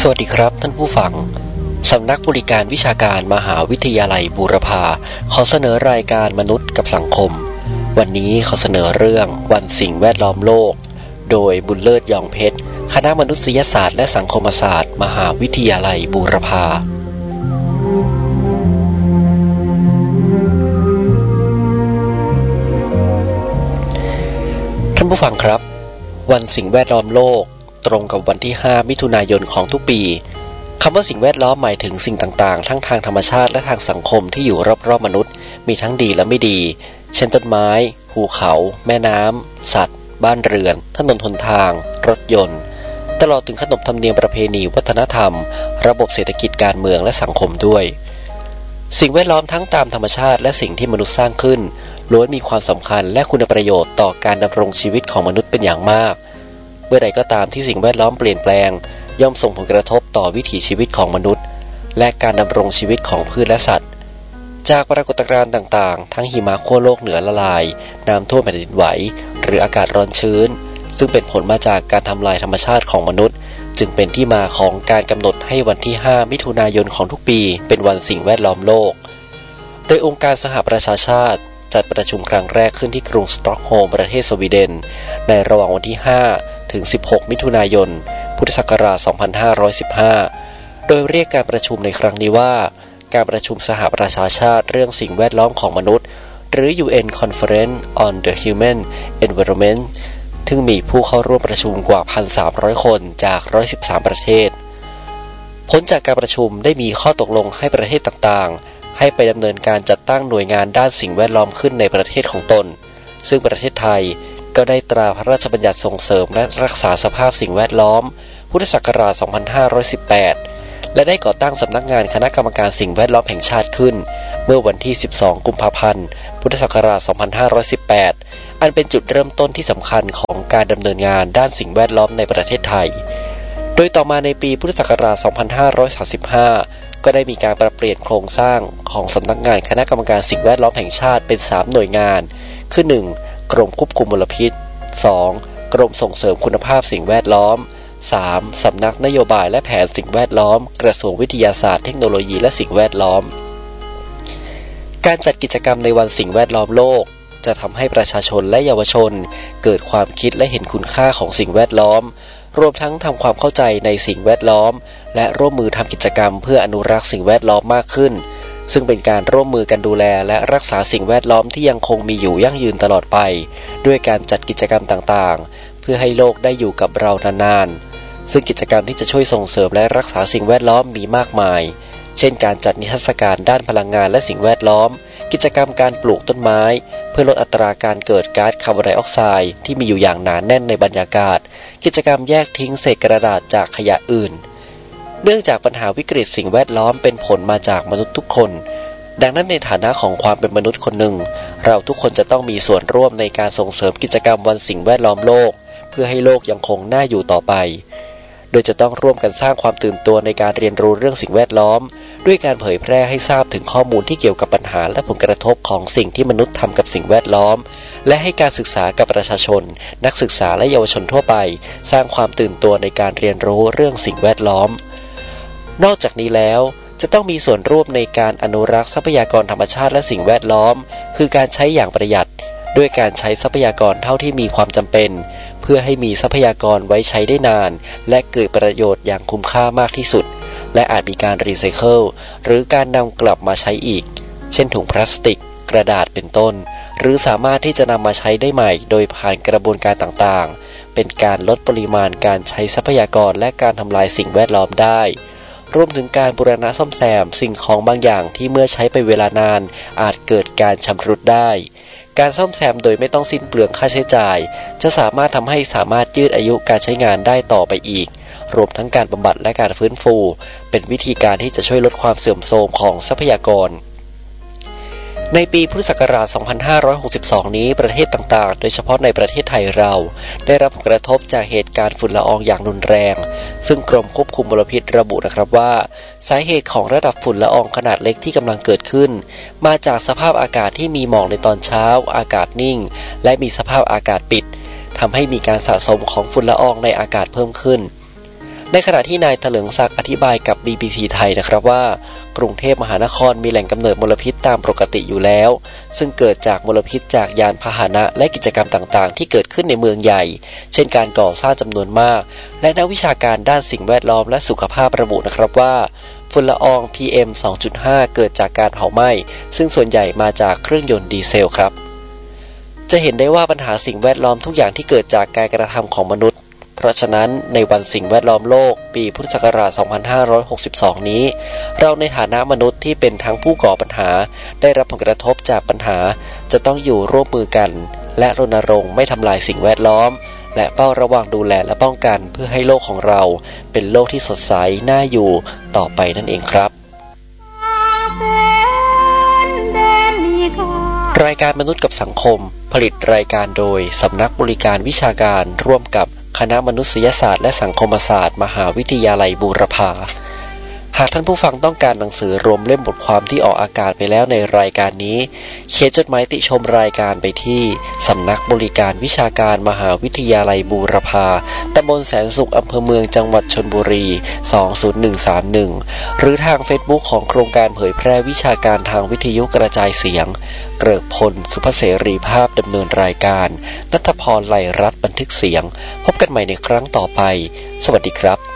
สวัสดีครับท่านผู้ฟังสำนักบริการวิชาการมหาวิทยาลัยบูรพาขอเสนอรายการมนุษย์กับสังคมวันนี้ขอเสนอเรื่องวันสิ่งแวดล้อมโลกโดยบุญเลิศยองเพชรคณะมนุษยศาสตร์และสังคมศาสตร์มหาวิทยาลัยบูรพาท่านผู้ฟังครับวันสิ่งแวดล้อมโลกตรงกับวันที่5มิถุนายนของทุกปีคำว่าสิ่งแวดล้อมหมายถึงสิ่งต่างๆทั้งทางธรรมชาติและทางสังคมที่อยู่รอบๆมนุษย์มีทั้งดีและไม่ดีเช่นต้นไม้ภูเขาแม่น้ำสัตว์บ้านเรือนถนนหนทางรถยนต์ตลอดถึงขนบธรรมเนียมประเพณีวัฒนธรรมระบบเศรษฐกิจการเมืองและสังคมด้วยสิ่งแวดล้อมทั้งตามธรรมชาติและสิ่งที่มนุษย์สร้างขึ้นล้วนมีความสำคัญและคุณประโยชน์ต่อการดำรงชีวิตของมนุษย์เป็นอย่างมากเมื่อใดก็ตามที่สิ่งแวดล้อมเปลี่ยนแปลงย่อมส่งผลกระทบต่อวิถีชีวิตของมนุษย์และการดำรงชีวิตของพืชและสัตว์จากปรากฏการณ์ต่างๆทั้งหิมะขั้วโลกเหนือละลายน้ำท่วมแผ่นดินไหวหรืออากาศร้อนชื้นซึ่งเป็นผลมาจากการทำลายธรรมชาติของมนุษย์จึงเป็นที่มาของการกำหนดให้วันที่5มิถุนายนของทุกปีเป็นวันสิ่งแวดล้อมโลกโดยองค์การสหประชาชาติจัดประชุมครั้งแรกขึ้นที่กรุงสต็อกโฮล์มประเทศสวีเดนในระหว่างวันที่5ถึง16มิถุนายนพุทธศักราช2515โดยเรียกการประชุมในครั้งนี้ว่าการประชุมสหประชาชาติเรื่องสิ่งแวดล้อมของมนุษย์หรือ UN Conference on the Human Environment ซึ่งมีผู้เข้าร่วมประชุมกว่า 1,300 คนจาก113ประเทศผลจากการประชุมได้มีข้อตกลงให้ประเทศต่างๆให้ไปดำเนินการจัดตั้งหน่วยงานด้านสิ่งแวดล้อมขึ้นในประเทศของตนซึ่งประเทศไทยก็ได้ตราพระราชบัญญัติส่งเสริมและรักษาสภาพสิ่งแวดล้อมพุทธศักราช2518และได้ก่อตั้งสำนักงานคณะกรรมการสิ่งแวดล้อมแห่งชาติขึ้นเมื่อวันที่12กุมภาพันธ์พุทธศักราช2518อันเป็นจุดเริ่มต้นที่สำคัญของการดำเนินงานด้านสิ่งแวดล้อมในประเทศไทยโดยต่อมาในปีพุทธศักราช2535ก็ได้มีการปรับเปลี่ยนโครงสร้างของสำนักงานคณะกรรมการสิ่งแวดล้อมแห่งชาติเป็น3หน่วยงานคือ 1. กรมควบคุมมลพิษ 2. กรมส่งเสริมคุณภาพสิ่งแวดล้อม 3. สำนักนโยบายและแผนสิ่งแวดล้อมกระทรวงวิทยาศาสตร์เทคโนโลยีและสิ่งแวดล้อมการจัดกิจกรรมในวันสิ่งแวดล้อมโลกจะทำให้ประชาชนและเยาวชนเกิดความคิดและเห็นคุณค่าของสิ่งแวดล้อมรวมทั้งทำความเข้าใจในสิ่งแวดล้อมและร่วมมือทำกิจกรรมเพื่ออนุรักษ์สิ่งแวดล้อมมากขึ้นซึ่งเป็นการร่วมมือกันดูแลและรักษาสิ่งแวดล้อมที่ยังคงมีอยู่ยั่งยืนตลอดไปด้วยการจัดกิจกรรมต่างๆเพื่อให้โลกได้อยู่กับเรานานๆซึ่งกิจกรรมที่จะช่วยส่งเสริมและรักษาสิ่งแวดล้อมมีมากมายเช่นการจัดนิทรรศการด้านพลังงานและสิ่งแวดล้อมกิจกรรมการปลูกต้นไม้เพื่อลดอัตราการเกิดก๊าซคาร์บอนไดออกไซด์ที่มีอยู่อย่างหนาแน่นในบรรยากาศกิจกรรมแยกทิ้งเศษกระดาษจากขยะอื่นเนื่องจากปัญหาวิกฤตสิ่งแวดล้อมเป็นผลมาจากมนุษย์ทุกคนดังนั้นในฐานะของความเป็นมนุษย์คนหนึ่งเราทุกคนจะต้องมีส่วนร่วมในการส่งเสริมกิจกรรมวันสิ่งแวดล้อมโลกเพื่อให้โลกยังคงน่าอยู่ต่อไปโดยจะต้องร่วมกันสร้างความตื่นตัวในการเรียนรู้เรื่องสิ่งแวดล้อมด้วยการเผยแพร่ให้ทราบถึงข้อมูลที่เกี่ยวกับปัญหาและผลกระทบของสิ่งที่มนุษย์ทำกับสิ่งแวดล้อมและให้การศึกษากับประชาชนนักศึกษาและเยาวชนทั่วไปสร้างความตื่นตัวในการเรียนรู้เรื่องสิ่งแวดล้อมนอกจากนี้แล้วจะต้องมีส่วนร่วมในการอนุรักษ์ทรัพยากรธรรมชาติและสิ่งแวดล้อมคือการใช้อย่างประหยัดด้วยการใช้ทรัพยากรเท่าที่มีความจำเป็นเพื่อให้มีทรัพยากรไว้ใช้ได้นานและเกิดประโยชน์อย่างคุ้มค่ามากที่สุดและอาจมีการรีไซเคิลหรือการนำกลับมาใช้อีกเช่นถุงพลาสติกกระดาษเป็นต้นหรือสามารถที่จะนำมาใช้ได้ใหม่โดยผ่านกระบวนการต่างๆเป็นการลดปริมาณการใช้ทรัพยากรและการทำลายสิ่งแวดล้อมได้รวมถึงการบูรณะซ่อมแซมสิ่งของบางอย่างที่เมื่อใช้ไปเวลานานอาจเกิดการชำรุดได้การซ่อมแซมโดยไม่ต้องสิ้นเปลืองค่าใช้จ่ายจะสามารถทำให้สามารถยืดอายุการใช้งานได้ต่อไปอีกรวมทั้งการบำบัดและการฟื้นฟูเป็นวิธีการที่จะช่วยลดความเสื่อมโทรมของทรัพยากรในปีพุทธศักราช2562นี้ประเทศต่างๆโดยเฉพาะในประเทศไทยเราได้รับผลกระทบจากเหตุการณ์ฝุ่นละอองอย่างรุนแรงซึ่งกรมควบคุมมลพิษระบุนะครับว่าสาเหตุของระดับฝุ่นละอองขนาดเล็กที่กำลังเกิดขึ้นมาจากสภาพอากาศที่มีหมอกในตอนเช้าอากาศนิ่งและมีสภาพอากาศปิดทำให้มีการสะสมของฝุ่นละอองในอากาศเพิ่มขึ้นในขณะที่นายเถลิงศักดิ์อธิบายกับ BBC ไทยนะครับว่ากรุงเทพมหานครมีแหล่งกำเนิดมลพิษตามปกติอยู่แล้วซึ่งเกิดจากมลพิษจากยานพาหนะและกิจกรรมต่างๆที่เกิดขึ้นในเมืองใหญ่เช่นการก่อสร้างจำนวนมากและนักวิชาการด้านสิ่งแวดล้อมและสุขภาพระบุนะครับว่าฝุ่นละออง PM 2.5 เกิดจากการเผาไหม้ซึ่งส่วนใหญ่มาจากเครื่องยนต์ดีเซลครับจะเห็นได้ว่าปัญหาสิ่งแวดล้อมทุกอย่างที่เกิดจากการกระทำของมนุษย์เพราะฉะนั้นในวันสิ่งแวดล้อมโลกปีพุทธศักราช 2562 นี้เราในฐานะมนุษย์ที่เป็นทั้งผู้ก่อปัญหาได้รับผลกระทบจากปัญหาจะต้องอยู่ร่วมมือกันและรณรงค์ไม่ทำลายสิ่งแวดล้อมและเฝ้าระวังดูแลและป้องกันเพื่อให้โลกของเราเป็นโลกที่สดใสน่าอยู่ต่อไปนั่นเองครับรายการมนุษย์กับสังคมผลิตรายการโดยสำนักบริการวิชาการร่วมกับคณะมนุษยศาสตร์และสังคมศาสตร์มหาวิทยาลัยบูรพาหากท่านผู้ฟังต้องการหนังสือรวมเล่มบทความที่ออกอากาศไปแล้วในรายการนี้เขียนจดหมายติชมรายการไปที่สำนักบริการวิชาการมหาวิทยาลัยบูรพาตำบลแสนสุขอำเภอเมืองจังหวัดชลบุรี20131หรือทาง Facebook ของโครงการเผยแพร่วิชาการทางวิทยุกระจายเสียงเกริกพลสุภเสรีภาพดำเนินรายการณัฐพร ไลรัตน์บันทึกเสียงพบกันใหม่ในครั้งต่อไปสวัสดีครับ